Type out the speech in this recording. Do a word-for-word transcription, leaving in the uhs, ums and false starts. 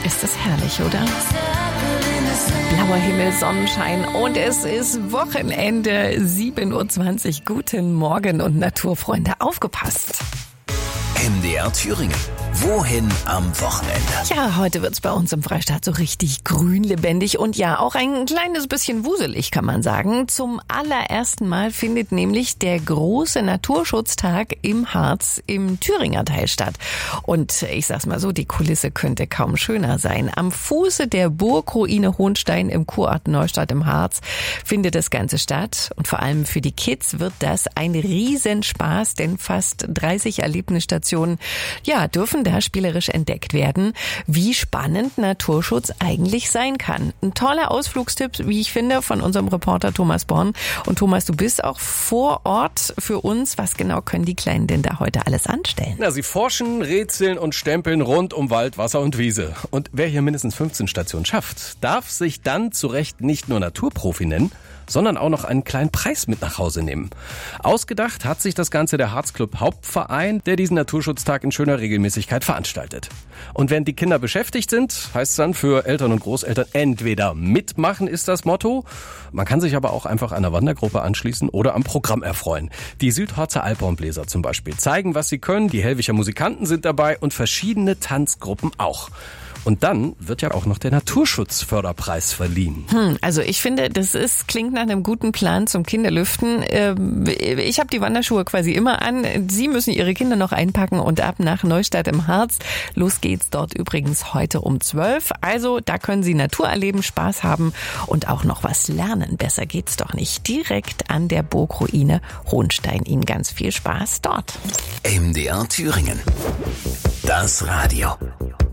Ist das herrlich, oder? Blauer Himmel, Sonnenschein und es ist Wochenende, sieben Uhr zwanzig. Guten Morgen und Naturfreunde, aufgepasst. M D R Thüringen. Wohin am Wochenende? Ja, heute wird's bei uns im Freistaat so richtig grün, lebendig und ja, auch ein kleines bisschen wuselig, kann man sagen. Zum allerersten Mal findet nämlich der große Naturschutztag im Harz im Thüringer Teil statt. Und ich sag's mal so, die Kulisse könnte kaum schöner sein. Am Fuße der Burgruine Hohnstein im Kurort Neustadt im Harz findet das Ganze statt. Und vor allem für die Kids wird das ein Riesenspaß, denn fast dreißig Erlebnisstationen, ja, dürfen da spielerisch entdeckt werden, wie spannend Naturschutz eigentlich sein kann. Ein toller Ausflugstipp, wie ich finde, von unserem Reporter Thomas Born. Und Thomas, du bist auch vor Ort für uns. Was genau können die Kleinen denn da heute alles anstellen? Na, sie forschen, rätseln und stempeln rund um Wald, Wasser und Wiese. Und wer hier mindestens fünfzehn Stationen schafft, darf sich dann zu Recht nicht nur Naturprofi nennen, sondern auch noch einen kleinen Preis mit nach Hause nehmen. Ausgedacht hat sich das Ganze der Harzclub Hauptverein, der diesen Naturschutztag in schöner Regelmäßigkeit veranstaltet. Und wenn die Kinder beschäftigt sind, heißt es dann für Eltern und Großeltern entweder mitmachen ist das Motto, man kann sich aber auch einfach einer Wandergruppe anschließen oder am Programm erfreuen. Die Südharzer Alphornbläser zum Beispiel zeigen, was sie können, die Hellwicher Musikanten sind dabei und verschiedene Tanzgruppen auch. Und dann wird ja auch noch der Naturschutzförderpreis verliehen. Hm, also ich finde, das ist klingt nach einem guten Plan zum Kinderlüften. Ich habe die Wanderschuhe quasi immer an. Sie müssen Ihre Kinder noch einpacken und ab nach Neustadt im Harz. Los geht's dort übrigens heute um zwölf. Also da können Sie Natur erleben, Spaß haben und auch noch was lernen. Besser geht's doch nicht. Direkt an der Burgruine Hohnstein. Ihnen ganz viel Spaß dort. M D R Thüringen. Das Radio.